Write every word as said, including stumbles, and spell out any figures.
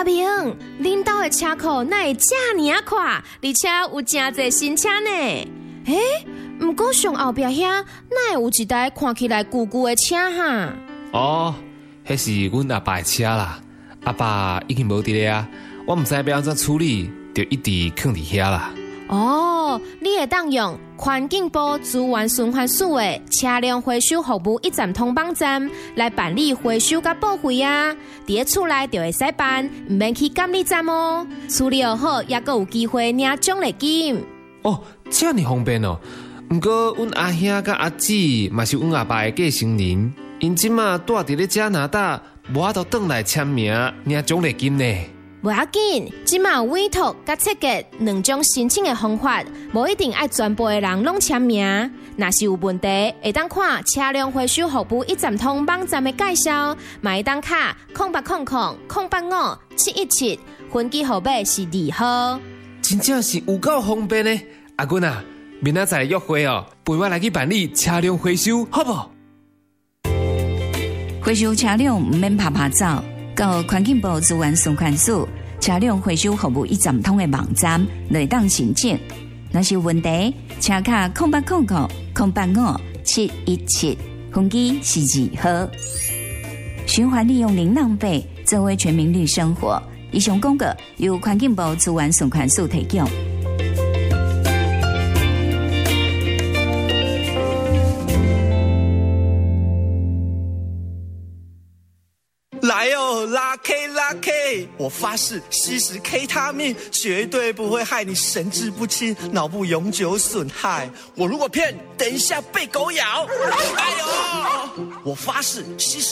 阿明，恁兜的车库哪会这么啊快，而且有真侪新车呢？诶，不过上后壁遐哪会有一台看起来旧旧的车哈？ 哦，迄是阮阿爸的车啦，阿爸已经无伫咧啊，我唔知要安怎处理，就一直放伫遐啦。 哦，你会当用环境部资源循环署的车辆回收服务一站通报站来办理回收甲报废啊！伫咧厝内就会使办，唔免去监理站哦。处理好，也阁有机会领奖励金。 哦，这样方便哦。不过，阮阿兄甲阿姊嘛是阮阿爸的继承人，因即马住伫咧加拿大，无法度转来签名领奖励金呢。 无要紧，即马有委托甲设计两种申请的方法，无一定爱全部的人拢签名。若是有问题，会当看车辆回收服务一站通网站的介绍，嘛会当卡空八空空空八五七一七，分机号码是二号。 真正是有够方便呢！阿君啊，明仔载约会哦，陪我来去办理车辆回收，好不？ 回收车辆唔免拍拍走。到环境部资源循环署车辆回收服务一站通的网站来当申请。若是有问题，请卡空八空空空八五七一七，分机是二号。循环利用零浪费，作为全民绿生活。以上广告由环境部资源循环署提供。 来哦，拉 K 拉 K！ 我发誓，吸食 K 他命绝对不会害你神志不清、脑部永久损害。我如果骗，等一下被狗咬。哎呦！我发誓，吸食